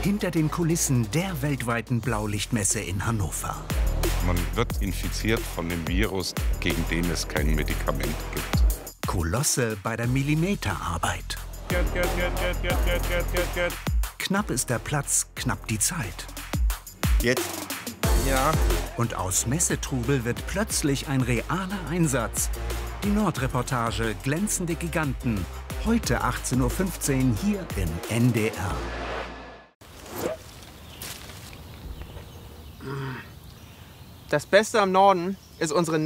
Hinter den Kulissen der weltweiten Blaulichtmesse in Hannover. Man wird infiziert von dem Virus, gegen den es kein Medikament gibt. Kolosse bei der Millimeterarbeit. Knapp ist der Platz, knapp die Zeit. Jetzt. Ja. Und aus Messetrubel wird plötzlich ein realer Einsatz. Die Nordreportage Glänzende Giganten. Heute 18:15 Uhr hier im NDR. Das Beste am Norden ist unsere